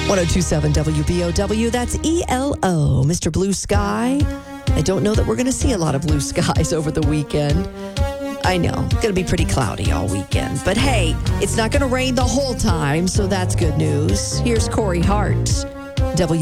1027 WBOW, that's ELO, Mr. Blue Sky. I don't know that we're going to see a lot of blue skies over the weekend. I know, it's going to be pretty cloudy all weekend. But hey, it's not going to rain the whole time, so that's good news. Here's Corey Hart,